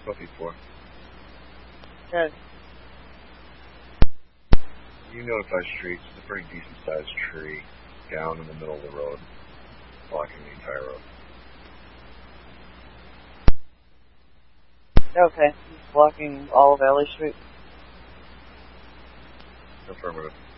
12 feet 4. Okay. You notify streets. It's a pretty decent sized tree down in the middle of the road, blocking the entire road. Okay. He's blocking all of Alley Street. Affirmative.